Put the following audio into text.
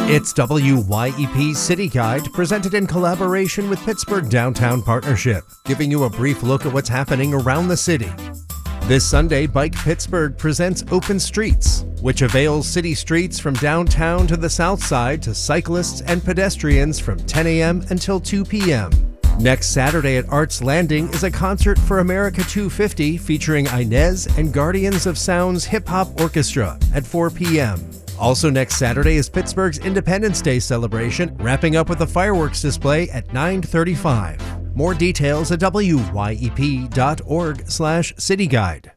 It's WYEP City Guide, presented in collaboration with Pittsburgh Downtown Partnership, giving you a brief look at what's happening around the city. This Sunday, Bike Pittsburgh presents Open Streets, which avails city streets from downtown to the south side to cyclists and pedestrians from 10 a.m. until 2 p.m. Next Saturday at Arts Landing is a concert for America 250 featuring Inez and Guardians of Sound's Hip Hop Orchestra at 4 p.m. Also next Saturday is Pittsburgh's Independence Day celebration, wrapping up with a fireworks display at 9:35. More details at wyep.org/cityguide.